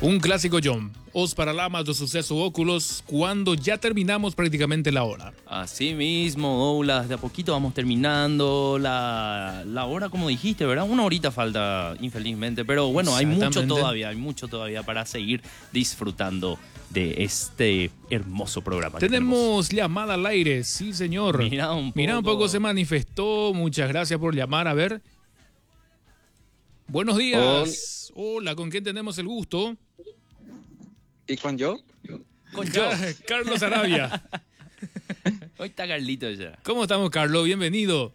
Un clásico, John. Os Paralamas do Sucesso Óculos, cuando ya terminamos prácticamente la hora. Así mismo, Douglas, de a poquito vamos terminando la hora, como dijiste, ¿verdad? Una horita falta, infelizmente, pero bueno, hay mucho todavía para seguir disfrutando de este hermoso programa. Tenemos llamada al aire, sí señor. Mira un poco se manifestó, muchas gracias por llamar, a ver. Buenos días. Hola, ¿con quién tenemos el gusto? ¿Y con yo? Con yo. Carlos Arabia. Hoy está Carlito ya. ¿Cómo estamos, Carlos? Bienvenido.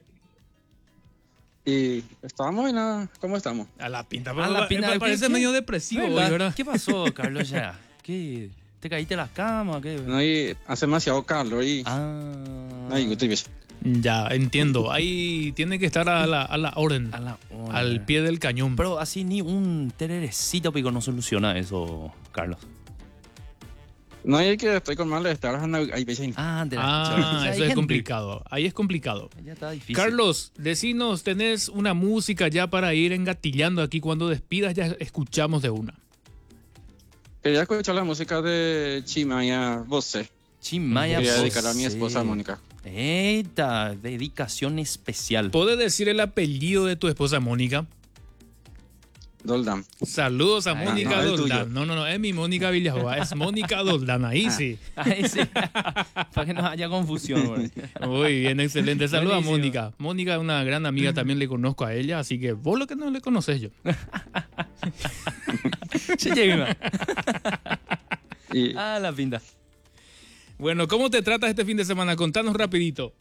Y estábamos y nada, ¿cómo estamos? A la pinta, me parece medio depresivo, ¿verdad? ¿Qué pasó, Carlos, ya? ¿Qué? ¿Te caíste de las camas? ¿Qué? No, y hace demasiado calor y... Ay, yo te ves. Ya, entiendo. Ahí tiene que estar a la orden. Al pie del cañón. Pero así ni un tererecito pico no soluciona eso, Carlos. No, es que estoy con malestar. Hay veces... Eso es complicado. Ahí es complicado. Ya está difícil. Carlos, decinos, ¿tenés una música ya para ir engatillando aquí? Cuando despidas ya escuchamos de una. Quería escuchar la música de Chimaya Bosé. Chimaya Bosé. Quería dedicar a mi esposa Mónica. Eita, dedicación especial. ¿Puedes decir el apellido de tu esposa Mónica? Doldán. Saludos a Mónica Doldán. Tuyo. No, es mi Mónica Villajoa, es Mónica Doldán, ahí sí. Ahí sí. Para que no haya confusión. Güey. Muy bien, excelente. Saludos a Buenísimo. Mónica. Mónica es una gran amiga, también le conozco a ella, así que vos lo que no le conoces yo. Se llega. Y La pinta. Bueno, ¿cómo te tratas este fin de semana? Contanos rapidito.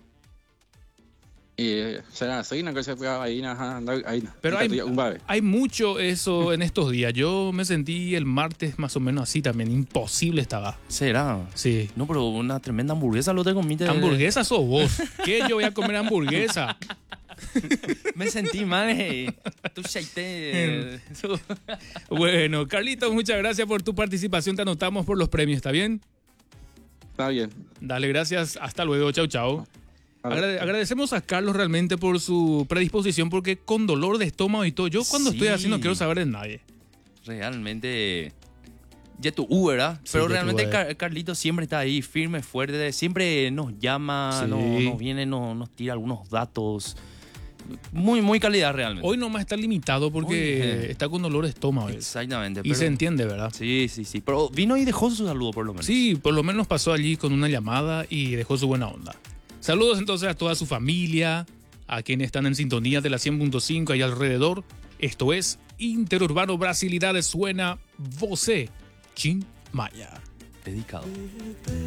será, soy una cosa que ahí, ahí. Pero hay mucho eso en estos días. Yo me sentí el martes más o menos así también. Imposible estaba. ¿Será? Sí. No, pero una tremenda hamburguesa lo te comiste. ¿Hamburguesa sos vos? ¿Qué? Yo voy a comer hamburguesa. Me sentí mal. Tú chaité. Bueno, Carlitos, muchas gracias por tu participación. Te anotamos por los premios, ¿está bien? Está bien. Dale, gracias. Hasta luego. Chau, chau. Agradecemos a Carlos realmente por su predisposición, porque con dolor de estómago y todo, yo cuando estoy así no quiero saber de nadie. Realmente, ya tu Uber, ¿verdad? Sí, pero ya realmente tu Carlito siempre está ahí, firme, fuerte, siempre nos llama, Sí. nos viene, nos tira algunos datos. Muy calidad realmente. Hoy nomás está limitado porque está con dolor de estómago. Exactamente. Y se entiende, ¿verdad? Sí. Pero vino y dejó su saludo por lo menos. Sí, por lo menos pasó allí con una llamada y dejó su buena onda. Saludos entonces a toda su familia, a quienes están en sintonía de la 100.5 y alrededor. Esto es Interurbano Brasilidades, suena Você Chimaya. Dedicado.